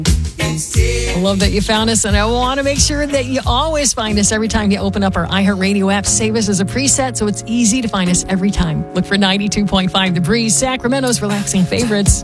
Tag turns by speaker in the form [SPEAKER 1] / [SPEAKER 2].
[SPEAKER 1] I love that you found us, and I want to make sure that you always find us every time you open up our iHeartRadio app. Save us as a preset so it's easy to find us every time. Look for 92.5 The Breeze, Sacramento's relaxing favorites.